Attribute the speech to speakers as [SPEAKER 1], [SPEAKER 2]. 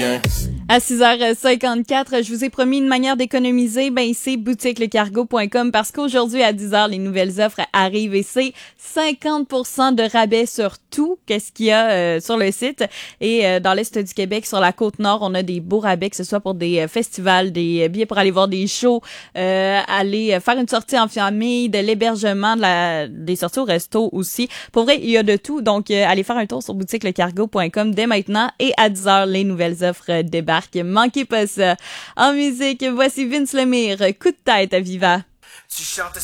[SPEAKER 1] À 6h54, je vous ai promis une manière d'économiser, c'est boutiquelecargo.com parce qu'aujourd'hui à 10h, les nouvelles offres arrivent et c'est 50% de rabais sur tout qu'est-ce qu'il y a sur le site. Et dans l'Est du Québec, sur la Côte-Nord, on a des beaux rabais, que ce soit pour des festivals, des billets pour aller voir des shows, aller faire une sortie en famille, de l'hébergement, des sorties au resto aussi. Pour vrai, il y a de tout. Donc, allez faire un tour sur boutiquelecargo.com dès maintenant. Et à 10h, les nouvelles offres débarquent. Manquez pas ça. En musique, voici Vince Lemire, Coup de tête à Viva.
[SPEAKER 2] Tu chantes